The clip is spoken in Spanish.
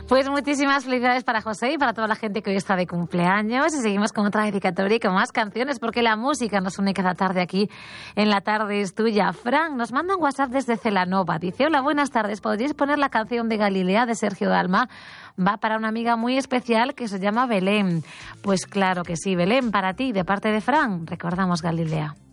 Pues muchísimas felicidades para José y para toda la gente que hoy está de cumpleaños. Y seguimos con otra dedicatoria y con más canciones, porque la música nos une cada tarde aquí en La Tarde es Tuya. Fran nos manda un WhatsApp desde Celanova. Dice: hola, buenas tardes. ¿Podríais poner la canción de Galilea de Sergio Dalma? Va para una amiga muy especial que se llama Belén. Pues claro que sí, Belén, para ti, de parte de Fran, recordamos Galilea.